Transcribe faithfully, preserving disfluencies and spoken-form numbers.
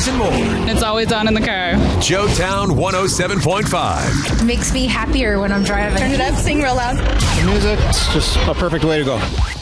movies, and more. It's always on in the car. Joetown one oh seven point five. Makes me happier when I'm driving. Turn it up, sing real loud. The music, it's just a perfect way to go.